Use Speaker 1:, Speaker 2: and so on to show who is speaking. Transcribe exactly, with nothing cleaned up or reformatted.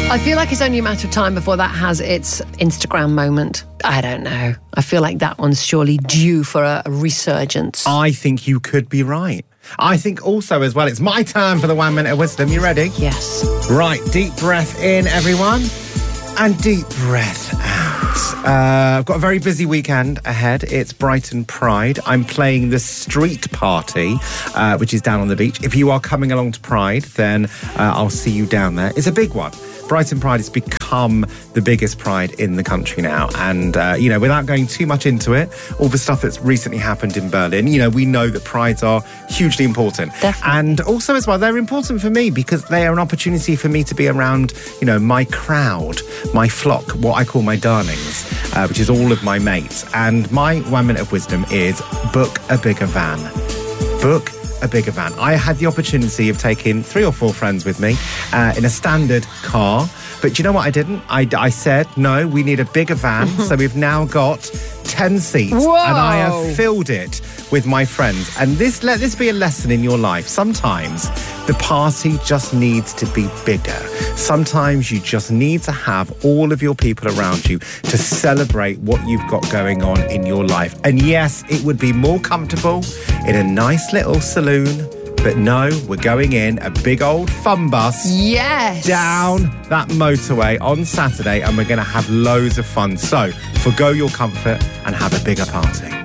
Speaker 1: I feel like it's only a matter of time before that has its Instagram moment. I don't know. I feel like that one's surely due for a, a resurgence.
Speaker 2: I think you could be right. I think also as well, it's my turn for the one minute of wisdom. You ready?
Speaker 1: Yes.
Speaker 2: Right, deep breath in, everyone. And deep breath out. Uh, I've got a very busy weekend ahead. It's Brighton Pride. I'm playing the street party, uh, which is down on the beach. If you are coming along to Pride, then uh, I'll see you down there. It's a big one. Brighton Pride has become the biggest pride in the country now. And, uh, you know, without going too much into it, all the stuff that's recently happened in Berlin, you know, we know that prides are hugely important.
Speaker 1: Definitely.
Speaker 2: And also as well, they're important for me because they are an opportunity for me to be around, you know, my crowd, my flock, what I call my darlings, uh, which is all of my mates. And my one minute of wisdom is book a bigger van. Book a bigger van. I had the opportunity of taking three or four friends with me uh, in a standard car. But do you know what I didn't? I, I said, no, we need a bigger van. So we've now got ten seats.
Speaker 1: Whoa.
Speaker 2: And I have filled it with my friends. And this let this be a lesson in your life. Sometimes the party just needs to be bigger. Sometimes you just need to have all of your people around you to celebrate what you've got going on in your life. And yes, it would be more comfortable in a nice little saloon. But no, we're going in a big old fun bus.
Speaker 1: Yes.
Speaker 2: Down that motorway on Saturday, and we're going to have loads of fun. So, forgo your comfort and have a bigger party.